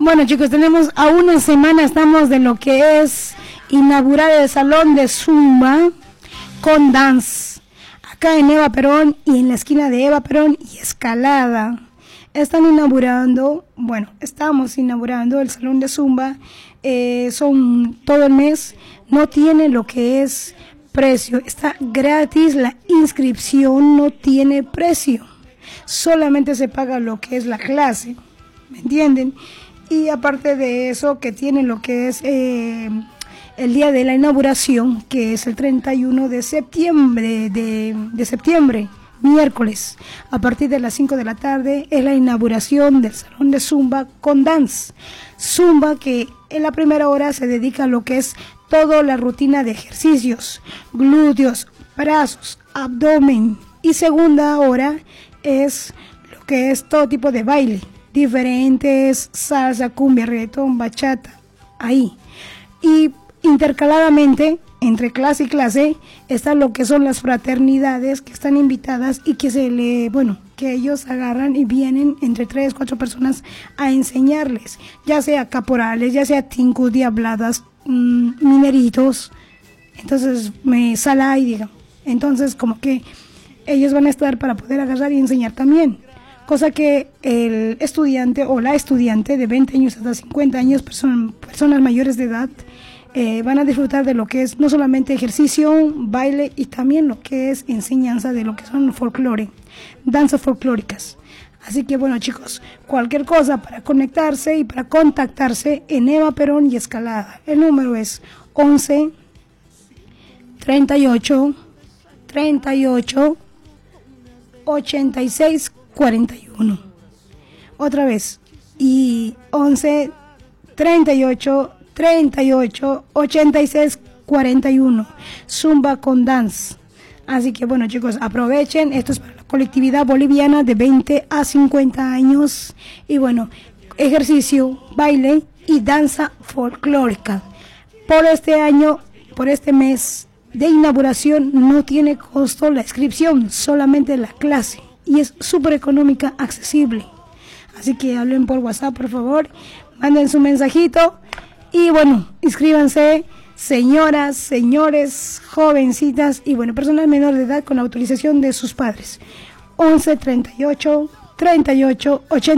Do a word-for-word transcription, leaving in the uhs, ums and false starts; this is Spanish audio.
Bueno, chicos, tenemos a una semana, estamos de lo que es inaugurar el salón de Zumba con dance, acá en Eva Perón y en la esquina de Eva Perón y Escalada. Están inaugurando, bueno, estamos inaugurando el salón de Zumba, eh, son todo el mes, no tiene lo que es precio, está gratis, la inscripción no tiene precio, solamente se paga lo que es la clase, ¿me entienden? Y aparte de eso, que tiene lo que es eh, el día de la inauguración, que es el treinta y uno de septiembre, de, de septiembre, miércoles, a partir de las cinco de la tarde, es la inauguración del salón de Zumba con dance. Zumba que en la primera hora se dedica a lo que es toda la rutina de ejercicios, glúteos, brazos, abdomen, y segunda hora es lo que es todo tipo de baile, diferentes, salsa, cumbia, reggaetón, bachata, ahí. Y intercaladamente, entre clase y clase, está lo que son las fraternidades que están invitadas y que se le, bueno, que ellos agarran y vienen entre tres, cuatro personas a enseñarles, ya sea caporales, ya sea tincus, diabladas, mmm, mineritos, entonces me sala y diga, entonces como que ellos van a estar para poder agarrar y enseñar también. Cosa que el estudiante o la estudiante de veinte años hasta cincuenta años, person, personas mayores de edad, eh, van a disfrutar de lo que es no solamente ejercicio, baile y también lo que es enseñanza de lo que son folclore, danzas folclóricas. Así que bueno, chicos, cualquier cosa para conectarse y para contactarse en Eva Perón y Escalada. El número es once, treinta y ocho, treinta y ocho, ochenta y seis, cuarenta y uno. Otra vez, y once, treinta y ocho, treinta y ocho, ochenta y seis, cuarenta y uno. Zumba con dance. Así que bueno, chicos, aprovechen, esto es para la colectividad boliviana de veinte a cincuenta años. Y bueno, ejercicio, baile y danza folclórica. Por este año, por este mes de inauguración, no tiene costo la inscripción, solamente la clase. Y es súper económica, accesible. Así que hablen por WhatsApp, por favor, manden su mensajito y bueno, inscríbanse, señoras, señores, jovencitas y bueno, personas menores de edad con la autorización de sus padres. once, treinta y ocho, treinta y ocho, ochenta